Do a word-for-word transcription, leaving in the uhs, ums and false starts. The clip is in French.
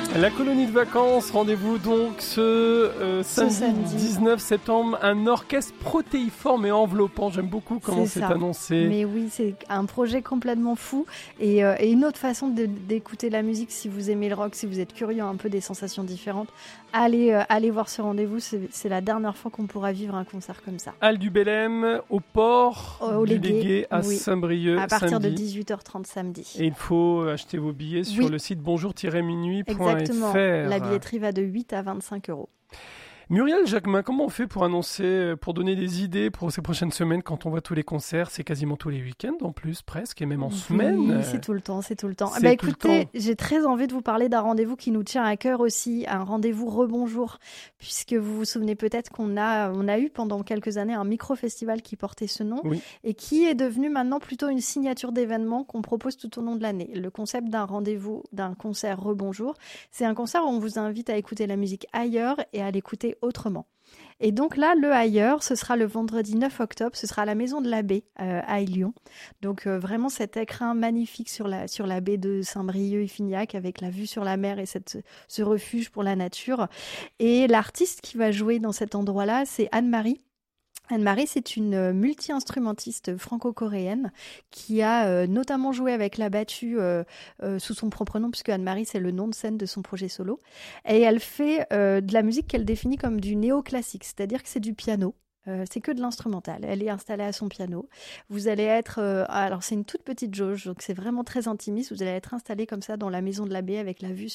La colonie de vacances, rendez-vous donc ce, euh, samedi, ce samedi dix-neuf septembre, un orchestre protéiforme et enveloppant. J'aime beaucoup comment c'est, c'est annoncé. Mais oui, c'est un projet complètement fou et, euh, et une autre façon de, d'écouter la musique si vous aimez le rock, si vous êtes curieux un peu des sensations différentes. Allez, euh, allez voir ce rendez-vous, c'est, c'est la dernière fois qu'on pourra vivre un concert comme ça. Halle du Bellem, au port au du Légué, Légué à oui. Saint-Brieuc. À partir samedi. de dix-huit heures trente samedi. Et il faut acheter vos billets sur oui. le site bonjour tiret minuit point f r. Exactement, la billetterie va de huit à vingt-cinq euros. Muriel Jacquemin, comment on fait pour annoncer, pour donner des idées pour ces prochaines semaines quand on voit tous les concerts? C'est quasiment tous les week-ends en plus, presque, et même en oui, semaine. c'est tout le temps, c'est tout le temps. C'est bah, tout écoutez, le temps. J'ai très envie de vous parler d'un rendez-vous qui nous tient à cœur aussi, un rendez-vous Rebonjour, puisque vous vous souvenez peut-être qu'on a, on a eu pendant quelques années un micro-festival qui portait ce nom, oui. et qui est devenu maintenant plutôt une signature d'événements qu'on propose tout au long de l'année. Le concept d'un rendez-vous, d'un concert Rebonjour, c'est un concert où on vous invite à écouter la musique ailleurs et à l'écouter autrement. Et donc là, le ailleurs, ce sera le vendredi neuf octobre, ce sera à la Maison de la Baie euh, à Lyon. Donc euh, vraiment cet écrin magnifique sur la, sur la baie de Saint-Brieuc et Fignac avec la vue sur la mer et cette, ce refuge pour la nature. Et l'artiste qui va jouer dans cet endroit-là, c'est Anne-Marie. Anne-Marie, c'est une multi-instrumentiste franco-coréenne qui a euh, notamment joué avec la battue euh, euh, sous son propre nom, puisque Anne-Marie, c'est le nom de scène de son projet solo. Et elle fait euh, de la musique qu'elle définit comme du néoclassique, c'est-à-dire que c'est du piano. Euh, c'est que de l'instrumental. Elle est installée à son piano. Vous allez être... Euh, alors, c'est une toute petite jauge, donc c'est vraiment très intimiste. Vous allez être installé comme ça dans la Maison de la Baie avec la vue